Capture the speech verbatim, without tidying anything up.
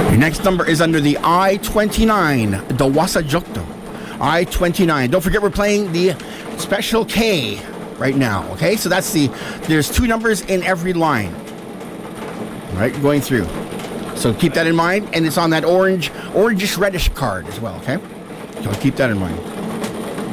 Your next number is under the I twenty-nine, the Wasajokto. I twenty-nine. Don't forget we're playing the Special K right now, okay? So that's the, there's two numbers in every line, all right, going through. So keep that in mind, and it's on that orange, orangish reddish card as well, okay? So keep that in mind.